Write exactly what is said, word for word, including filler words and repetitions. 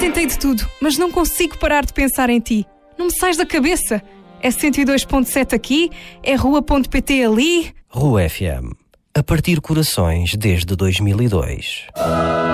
tentei de tudo, mas não consigo parar de pensar em ti. Não me sais da cabeça. É cento e dois ponto sete aqui, é rua ponto pt ali. Rua F M. A partir corações desde dois mil e dois.